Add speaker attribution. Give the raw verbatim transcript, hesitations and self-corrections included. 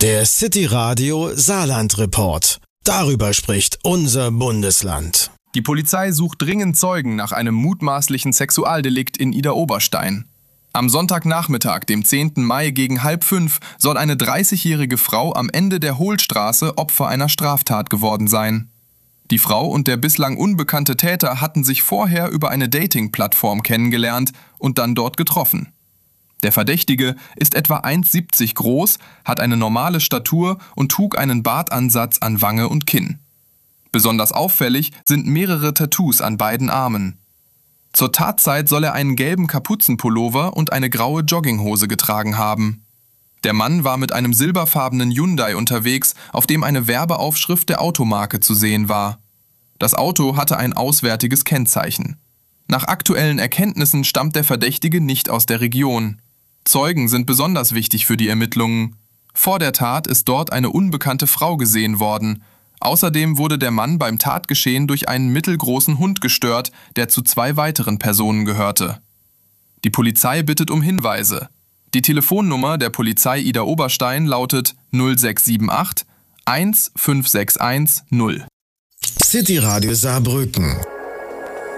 Speaker 1: Der City Radio Saarland Report. Darüber spricht unser Bundesland.
Speaker 2: Die Polizei sucht dringend Zeugen nach einem mutmaßlichen Sexualdelikt in Idar-Oberstein. Am Sonntagnachmittag, dem zehnten Mai gegen halb fünf, soll eine dreißigjährige Frau am Ende der Hohlstraße Opfer einer Straftat geworden sein. Die Frau und der bislang unbekannte Täter hatten sich vorher über eine Dating-Plattform kennengelernt und dann dort getroffen. Der Verdächtige ist etwa eins Komma siebzig groß, hat eine normale Statur und trug einen Bartansatz an Wange und Kinn. Besonders auffällig sind mehrere Tattoos an beiden Armen. Zur Tatzeit soll er einen gelben Kapuzenpullover und eine graue Jogginghose getragen haben. Der Mann war mit einem silberfarbenen Hyundai unterwegs, auf dem eine Werbeaufschrift der Automarke zu sehen war. Das Auto hatte ein auswärtiges Kennzeichen. Nach aktuellen Erkenntnissen stammt der Verdächtige nicht aus der Region. Zeugen sind besonders wichtig für die Ermittlungen. Vor der Tat ist dort eine unbekannte Frau gesehen worden. Außerdem wurde der Mann beim Tatgeschehen durch einen mittelgroßen Hund gestört, der zu zwei weiteren Personen gehörte. Die Polizei bittet um Hinweise. Die Telefonnummer der Polizei Idar-Oberstein lautet null sechs sieben acht eins fünf sechs eins null.
Speaker 1: City Radio Saarbrücken.